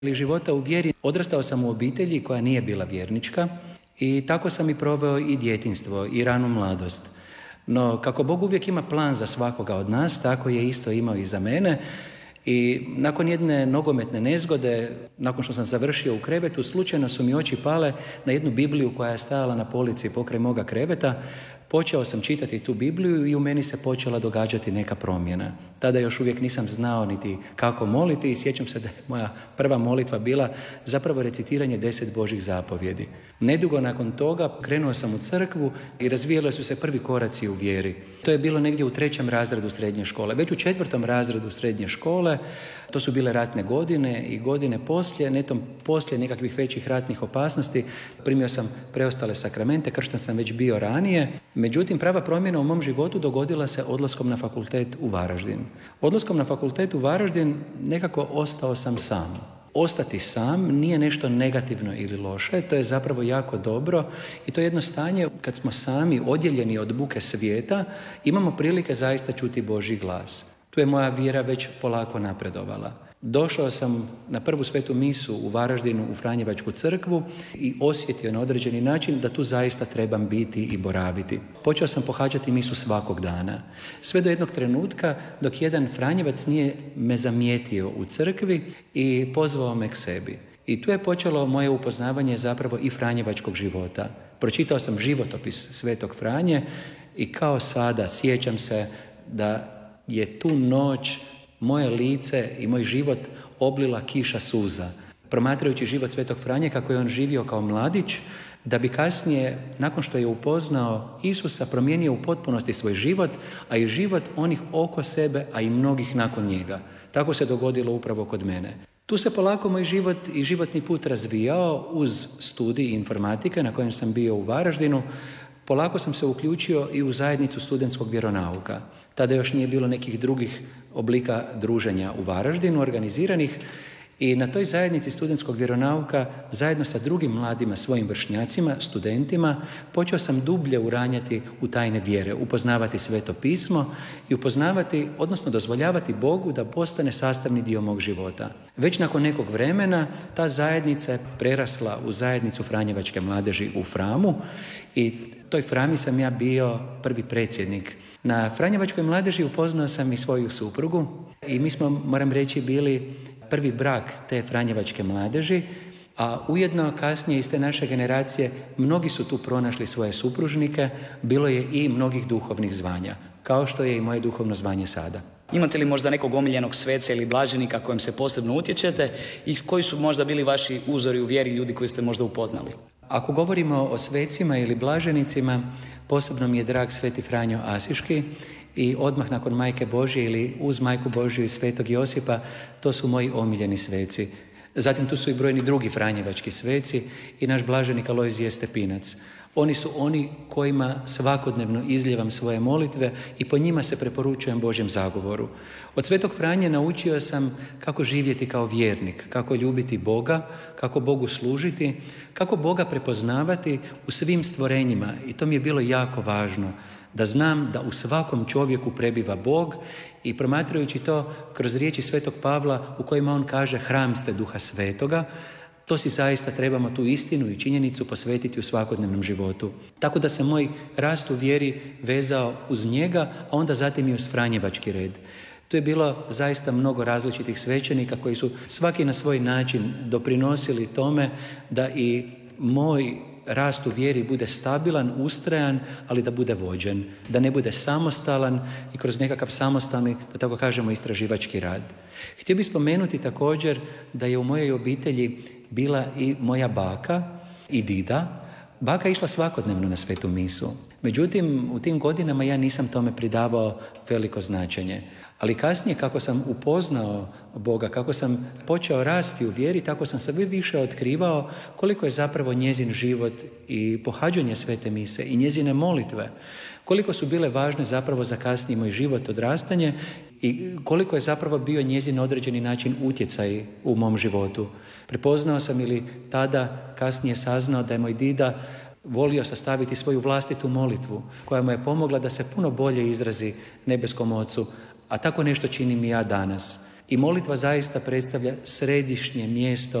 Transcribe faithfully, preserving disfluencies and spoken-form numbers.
života u vjeri. Odrastao sam u obitelji koja nije bila vjernička i tako sam i proveo i djetinjstvo i ranu mladost. No, kako Bog uvijek ima plan za svakoga od nas, tako je isto imao i za mene. I nakon jedne nogometne nezgode, nakon što sam završio u krevetu, slučajno su mi oči pale na jednu Bibliju koja je stajala na polici pokraj moga kreveta. Počeo sam čitati tu Bibliju i u meni se počela događati neka promjena. Tada još uvijek nisam znao niti kako moliti i sjećam se da je moja prva molitva bila zapravo recitiranje deset Božjih zapovjedi. Nedugo nakon toga krenuo sam u crkvu i razvijali su se prvi koraci u vjeri. To je bilo negdje u trećem razredu srednje škole. Već u četvrtom razredu srednje škole, to su bile ratne godine i godine poslije, netom poslije nekakvih većih ratnih opasnosti, primio sam preostale sakramente, kršten sam već bio ranije. Međutim, prava promjena u mom životu dogodila se odlaskom na fakultet u Varaždin. Odlaskom na fakultet u Varaždin nekako ostao sam sam. Ostati sam nije nešto negativno ili loše, to je zapravo jako dobro i to je jedno stanje kad smo sami odjeljeni od buke svijeta, imamo prilike zaista čuti Božji glas. Tu je moja vjera već polako napredovala. Došao sam na prvu svetu misu u Varaždinu u Franjevačku crkvu i osjetio na određeni način da tu zaista trebam biti i boraviti. Počeo sam pohađati misu svakog dana. Sve do jednog trenutka dok jedan Franjevac nije me zamijetio u crkvi i pozvao me k sebi. I tu je počelo moje upoznavanje zapravo i franjevačkog života. Pročitao sam životopis Svetog Franje i kao sada sjećam se da je tu noć moje lice i moj život oblila kiša suza. Promatrajući život Svetog Franje kako je on živio kao mladić, da bi kasnije, nakon što je upoznao Isusa, promijenio u potpunosti svoj život, a i život onih oko sebe, a i mnogih nakon njega. Tako se dogodilo upravo kod mene. Tu se polako moj život i životni put razvijao uz studij informatike na kojem sam bio u Varaždinu. Polako sam se uključio i u zajednicu studentskog vjeronauka. Tada još nije bilo nekih drugih oblika druženja u Varaždinu organiziranih i na toj zajednici studentskog vjeronauka zajedno sa drugim mladima svojim vršnjacima, studentima, počeo sam dublje uranjati u tajne vjere, upoznavati Sveto pismo i upoznavati, odnosno dozvoljavati Bogu da postane sastavni dio mog života. Već nakon nekog vremena ta zajednica je prerasla u zajednicu Franjevačke mladeži u Framu i toj Frami sam ja bio prvi predsjednik. Na Franjevačkoj mladeži upoznao sam i svoju suprugu i mi smo, moram reći, bili prvi brak te Franjevačke mladeži, a ujedno kasnije iz te naše generacije mnogi su tu pronašli svoje supružnike, bilo je i mnogih duhovnih zvanja, kao što je i moje duhovno zvanje sada. Imate li možda nekog omiljenog sveca ili blaženika kojem se posebno utječete i koji su možda bili vaši uzori u vjeri, ljudi koji ste možda upoznali? Ako govorimo o svecima ili blaženicima, posebno mi je drag Sveti Franjo Asiški i odmah nakon Majke Božje ili uz Majku Božju i Svetog Josipa, to su moji omiljeni sveci. Zatim tu su i brojni drugi franjevački sveci i naš blaženik Alojzije Stepinac. Oni su oni kojima svakodnevno izljevam svoje molitve i po njima se preporučujem Božjem zagovoru. Od Svetog Franje naučio sam kako živjeti kao vjernik, kako ljubiti Boga, kako Bogu služiti, kako Boga prepoznavati u svim stvorenjima i to mi je bilo jako važno. Da znam da u svakom čovjeku prebiva Bog i promatrajući to kroz riječi Svetog Pavla u kojima on kaže hram ste Duha Svetoga, to si zaista trebamo tu istinu i činjenicu posvetiti u svakodnevnom životu. Tako da se moj rast u vjeri vezao uz njega, a onda zatim i uz Franjevački red. Tu je bilo zaista mnogo različitih svećenika koji su svaki na svoj način doprinosili tome da i moj rast u vjeri bude stabilan, ustrajan, ali da bude vođen, da ne bude samostalan i kroz nekakav samostalni, da tako kažemo, istraživački rad. Htio bih spomenuti također da je u mojoj obitelji bila i moja baka i dida. Baka je išla svakodnevno na svetu misu. Međutim, u tim godinama ja nisam tome pridavao veliko značenje. Ali kasnije, kako sam upoznao Boga, kako sam počeo rasti u vjeri, tako sam sve više otkrivao koliko je zapravo njezin život i pohađanje svete mise i njezine molitve, koliko su bile važne zapravo za kasniji moj život, odrastanje i koliko je zapravo bio njezin određeni način utjecaj u mom životu. Prepoznao sam ili tada kasnije saznao da je moj dida volio sastaviti svoju vlastitu molitvu koja mu je pomogla da se puno bolje izrazi nebeskom Ocu, a tako nešto činim i ja danas. I molitva zaista predstavlja središnje mjesto